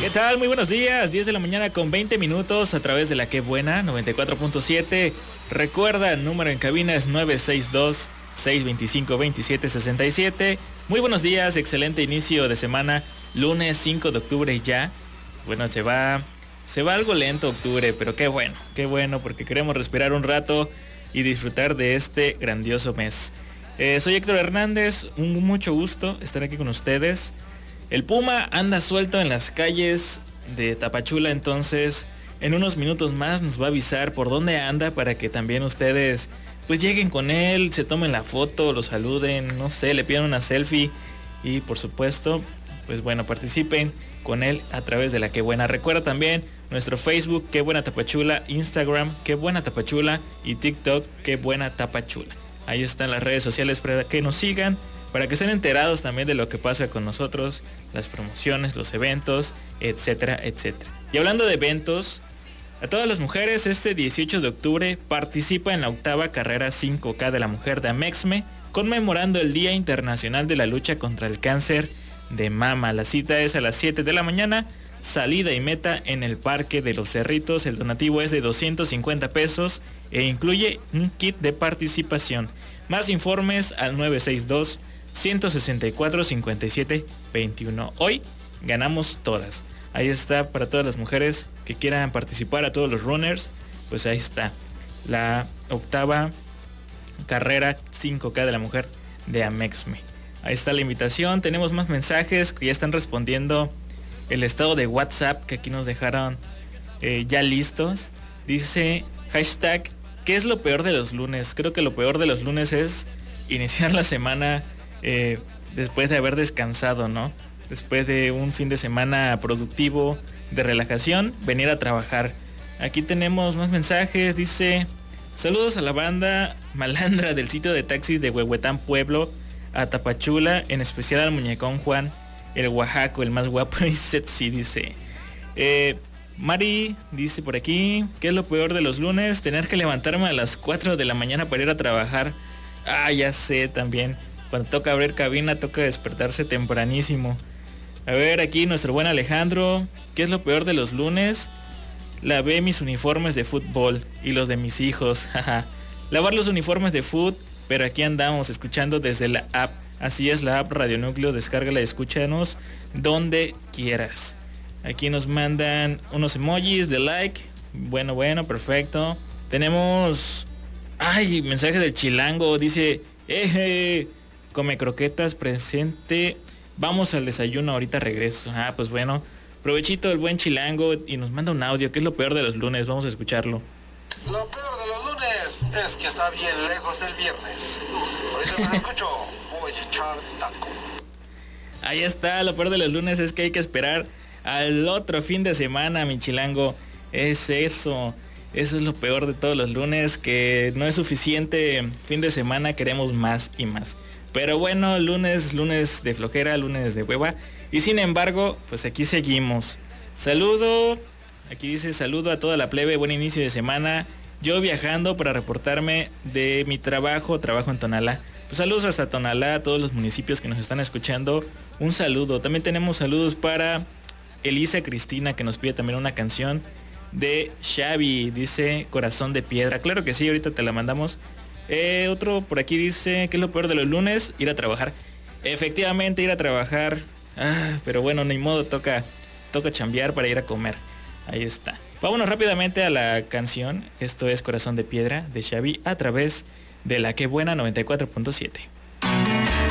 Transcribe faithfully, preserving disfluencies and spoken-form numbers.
¿Qué tal? Muy buenos días, diez de la mañana con veinte minutos a través de la Que Buena noventa y cuatro punto siete. Recuerda, el número en cabina es nueve seis dos, seis dos cinco, dos siete seis siete. Muy buenos días, excelente inicio de semana, lunes cinco de octubre y ya. Bueno, se va, se va algo lento octubre, pero qué bueno, qué bueno, porque queremos respirar un rato y disfrutar de este grandioso mes. Eh, soy Héctor Hernández, un mucho gusto estar aquí con ustedes. El Puma anda suelto en las calles de Tapachula, entonces en unos minutos más nos va a avisar por dónde anda para que también ustedes pues lleguen con él, se tomen la foto, lo saluden, no sé, le pidan una selfie y por supuesto, pues bueno, participen con él a través de la Que Buena. Recuerda también nuestro Facebook, Que Buena Tapachula, Instagram, Que Buena Tapachula y TikTok, Que Buena Tapachula. Ahí están las redes sociales para que nos sigan, para que estén enterados también de lo que pasa con nosotros, las promociones, los eventos, etcétera, etcétera. Y hablando de eventos, a todas las mujeres, este dieciocho de octubre participa en la octava carrera cinco K de la mujer de Amexme, conmemorando el Día Internacional de la Lucha contra el Cáncer de Mama. La cita es a las siete de la mañana, salida y meta en el Parque de los Cerritos. El donativo es de doscientos cincuenta pesos e incluye un kit de participación. Más informes al nueve seis dos, uno seis cuatro, cinco siete dos uno. Hoy ganamos todas. Ahí está para todas las mujeres que quieran participar, a todos los runners. Pues ahí está la octava carrera cinco K de la mujer de Amexme. Ahí está la invitación. Tenemos más mensajes que ya están respondiendo el estado de WhatsApp que aquí nos dejaron eh, ya listos. Dice hashtag, ¿qué es lo peor de los lunes? Creo que lo peor de los lunes es iniciar la semana Eh, después de haber descansado, ¿no? Después de un fin de semana productivo, de relajación, venir a trabajar. Aquí tenemos más mensajes, dice: saludos a la banda malandra del sitio de taxis de Huehuetán Pueblo, a Tapachula, en especial al muñecón Juan, el Oaxaco, el más guapo y sexy, dice. Eh, Mari dice por aquí: ¿qué es lo peor de los lunes? Tener que levantarme a las cuatro de la mañana para ir a trabajar. Ah, ya sé también. Cuando toca abrir cabina, toca despertarse tempranísimo. A ver, aquí nuestro buen Alejandro. ¿Qué es lo peor de los lunes? Lavé mis uniformes de fútbol y los de mis hijos. Lavar los uniformes de fútbol, pero aquí andamos escuchando desde la app. Así es, la app Radio Núcleo, descárgala y escúchanos donde quieras. Aquí nos mandan unos emojis de like. Bueno, bueno, perfecto. Tenemos... ay, mensaje del Chilango. Dice... ¡eh! Come croquetas, presente. Vamos al desayuno, ahorita regreso. Ah, pues bueno, provechito el buen Chilango. Y nos manda un audio. ¿Qué es lo peor de los lunes? Vamos a escucharlo. Lo peor de los lunes es que está bien lejos del viernes. Ahorita me escucho. Voy a echar taco. Ahí está, lo peor de los lunes es que hay que esperar al otro fin de semana, mi Chilango. Es eso. Eso es lo peor de todos los lunes, que no es suficiente fin de semana, queremos más y más. Pero bueno, lunes, lunes de flojera, lunes de hueva. Y sin embargo, pues aquí seguimos. Saludo, aquí dice saludo a toda la plebe, buen inicio de semana. Yo viajando para reportarme de mi trabajo, trabajo en Tonalá. Pues saludos hasta Tonalá, a todos los municipios que nos están escuchando. Un saludo. También tenemos saludos para Elisa Cristina, que nos pide también una canción de Xavi, dice Corazón de Piedra. Claro que sí, ahorita te la mandamos. Eh, otro por aquí dice: ¿qué es lo peor de los lunes? Ir a trabajar. Efectivamente, ir a trabajar. Ah, pero bueno, ni modo, toca, toca chambear para ir a comer. Ahí está. Vámonos rápidamente a la canción. Esto es Corazón de Piedra de Xavi a través de la Que Buena noventa y cuatro punto siete.